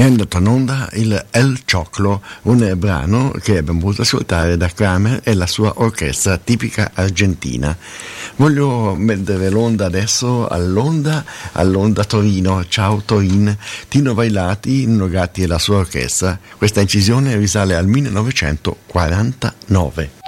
È andato in onda il El Choclo, un brano che abbiamo potuto ascoltare da Kramer e la sua orchestra tipica argentina. Voglio mettere l'onda adesso all'onda Torino. Ciao Torin, Tino Vailati, Nogatti e la sua orchestra. Questa incisione risale al 1949.